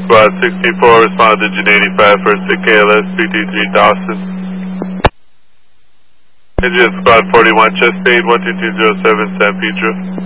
Squad 64, respond to Engine 85 for 6 KLS 323 Dawson. Engine Squad 41, chest 8, 12207 San Pedro.